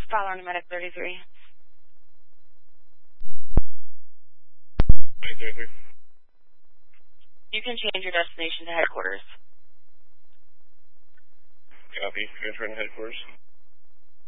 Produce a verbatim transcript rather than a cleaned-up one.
Follow Medic thirty-three. thirty-three. You can change your destination to headquarters. Copy. Transferring to headquarters.